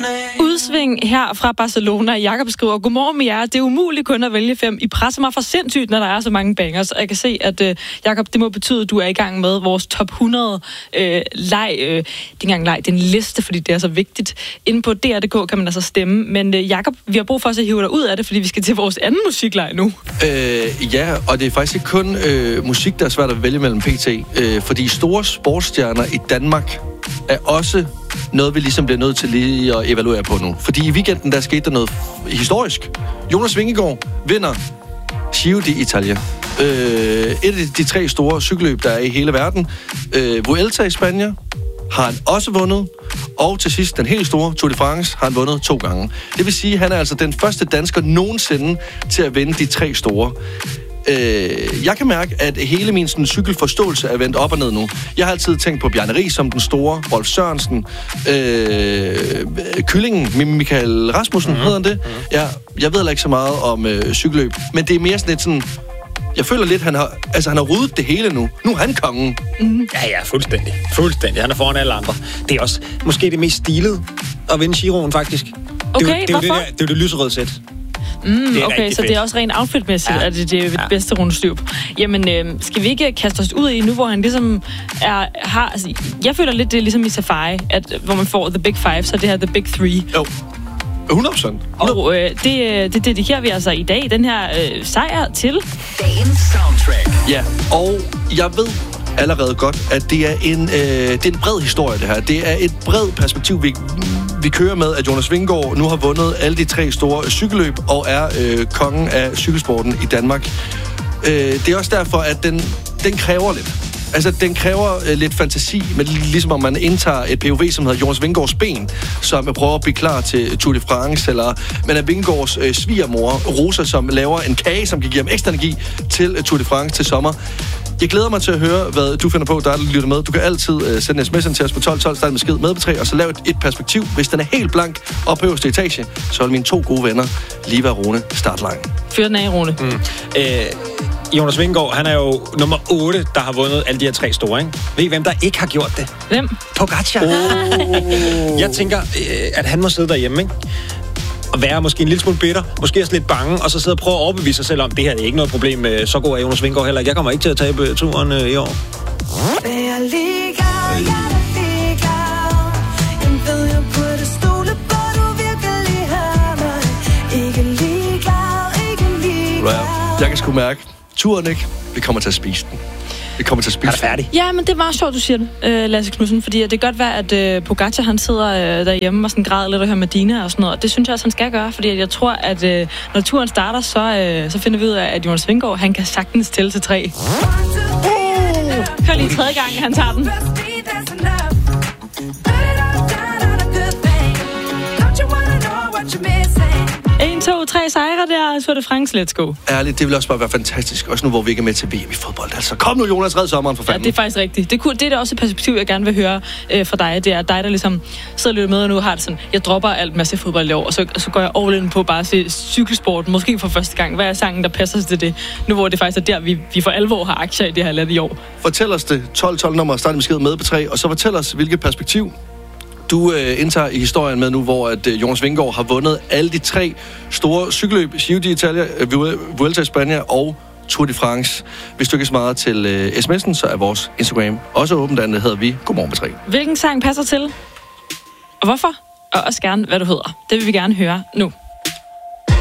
Udsving her fra Barcelona. Jakob skriver, godmorgen med jer. Det er umuligt kun at vælge 5. I presser mig for sindssygt, når der er så mange bangers. Og jeg kan se, at Jakob, det må betyde, at du er i gang med vores top 100 leg. Det er ikke engang leg, det er en liste, fordi det er så vigtigt. Inde på DR.dk kan man altså stemme. Men Jakob, vi har brug for at hive dig ud af det, fordi vi skal til vores anden musikleg nu. Ja, og det er faktisk ikke kun musik, der er svært at vælge mellem pt. Fordi store sportsstjerner i Danmark er også noget, vi ligesom bliver nødt til lige at evaluere på nu. Fordi i weekenden, der skete der noget historisk. Jonas Vingegaard vinder Giro d'Italia. Et af de 3 store cykelløb, der er i hele verden. Vuelta i Spanien har han også vundet. Og til sidst, den helt store Tour de France har han vundet 2 gange. Det vil sige, at han er altså den første dansker nogensinde til at vinde de 3 store. Jeg kan mærke, at hele min sådan, cykelforståelse er vendt op og ned nu. Jeg har altid tænkt på Bjarne Riis som den store, Rolf Sørensen, Kyllingen, Michael Rasmussen, hedder han det? Ja, jeg ved heller ikke så meget om cykelløb, men det er mere sådan lidt sådan... Jeg føler lidt, han har ryddet det hele nu. Nu er han kongen. Ja, fuldstændig. Han er foran alle andre. Det er også måske det mest stilede at vinde Giroen, faktisk. Okay, hvorfor? Det er jo det lyserøde sæt. Okay, så det er også rent outfitmæssigt, at det er det bedste rundestyp. Jamen, skal vi ikke kaste os ud i nu, hvor han ligesom har... Altså, jeg føler lidt, det er ligesom i Safari, hvor man får The Big Five, så det her The Big Three. Jo. 100%. Og det dedikerer vi altså i dag, den her sejr til... Dagens soundtrack. Ja, og jeg ved allerede godt, at det er en bred historie, det her. Det er et bredt perspektiv, vi kører med, at Jonas Vingegaard nu har vundet alle de 3 store cykelløb og er kongen af cykelsporten i Danmark. Det er også derfor, at den kræver lidt. Altså, den kræver lidt fantasi, men ligesom om man indtager et POV, som hedder Jonas Vingegaards ben, som prøver at blive klar til Tour de France, eller man er Vingegaards svigermor, Rosa, som laver en kage, som kan give ham ekstra energi til Tour de France til sommer. Jeg glæder mig til at høre, hvad du finder på, der lytter med. Du kan altid sende sms'en til os på 1212, start med skid med på 3, og så lav et perspektiv. Hvis den er helt blank op på øverste etage, så vil mine 2 gode venner, Liva og Rune, starte lang. Fyr den af, Rune. Jonas Vingegaard, han er jo nummer 8, der har vundet alle de her 3 store, ikke? Ved I, hvem der ikke har gjort det? Hvem? Pogacar. Jeg tænker, at han må sidde derhjemme, ikke? Og være måske en lille smule bitter, måske også lidt bange, og så sidde og prøve at overbevise sig selv om, det her er ikke noget problem med så god af Jonas Vingegaard heller. Jeg kommer ikke til at tabe turen i år. Jeg kan sgu mærke, turen ikke, vi kommer til at spise den. Vi kommer til at spise den. Er færdig? Ja, men det er meget sjovt, du siger det, Lasse Knudsen, fordi det kan godt være, at Pogacar, han sidder derhjemme og sådan græder lidt og hører Medina og sådan noget. Det synes jeg også, han skal gøre, fordi jeg tror, at når turen starter, så finder vi ud af, at Jonas Vingegaard, han kan sagtens tælle til 3. Hør lige 3. gang, han tager den. 1, 2, 3 sejre der, så er det France, let's go. Ærligt, det vil også bare være fantastisk. Også nu, hvor vi ikke er med til VM i fodbold. Altså, kom nu, Jonas, red sommeren for fanden. Ja, det er faktisk rigtigt. Det er da også et perspektiv, jeg gerne vil høre fra dig. Det er dig, der ligesom sidder lidt med, og nu har det sådan, jeg dropper alt masse fodbold i år, og så går jeg all in på bare at se cykelsport, måske for første gang. Hvad er sangen, der passer til det? Nu hvor det faktisk er der, vi for alvor har aktier i det her land i år. Fortæl os det. 12 nummer, start med skid med på 3, og så fortæl os, hvilket perspektiv du indtager i historien med nu, hvor at Jonas Vingegaard har vundet alle de 3 store cykelløb, Giro d'Italia, Vuelta i Spanien og Tour de France. Hvis du ikke er så meget til sms'en, så er vores Instagram også åbent, der hedder vi Godmorgen med 3. Hvilken sang passer til? Og hvorfor? Og også gerne, hvad du hedder. Det vil vi gerne høre nu.